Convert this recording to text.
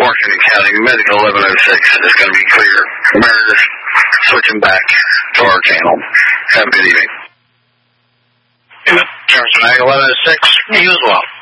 Washington County, Medical 1106 is going to be clear. Meredith, switching back to our channel. Have a good evening. Johnson Mag 1106, you as well.